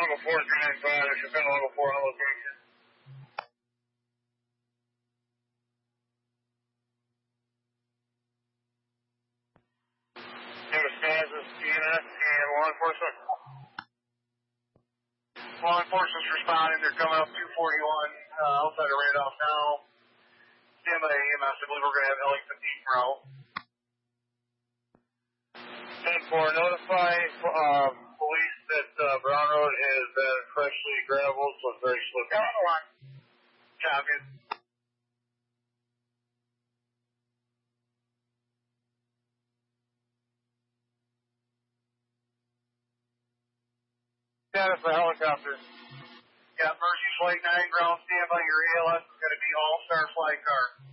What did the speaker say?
level 4395, I should have been level 4 on location. Name is Kansas, EMS, and law enforcement. Law enforcement's responding. They're coming up 241 outside of Randolph now. Stand by EMS. I believe we're going to have Ellington Deep route. 10-4, notify police that Brown Road has been freshly gravelled, so it's very slippery. Copy. Status of helicopter. Got Mercy Flight 9 ground standby. Your ALS is going to be All-Star Flight Car.